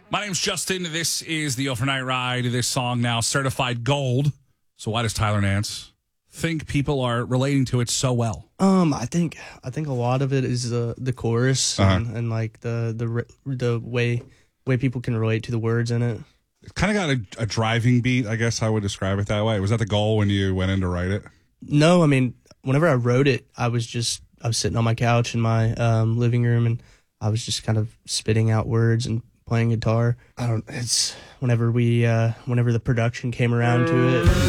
My name's Justin. This is the Overnight Ride. This song now certified gold. So why does Tyler Nance think people are relating to it so well? I think a lot of it is the chorus and like the way people can relate to the words in it. It kind of got a driving beat, I guess I would describe it that way. Was that the goal when you went in to write it? No, I mean, whenever I wrote it, I was sitting on my couch in my living room, and I was just kind of spitting out words and playing guitar. Whenever the production came around to it.